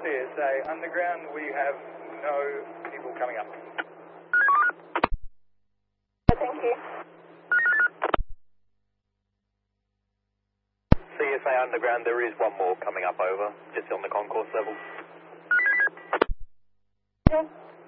CSA Underground, we have no people coming up. Thank you. CSA Underground, there is one more coming up over, just on the concourse level. Okay.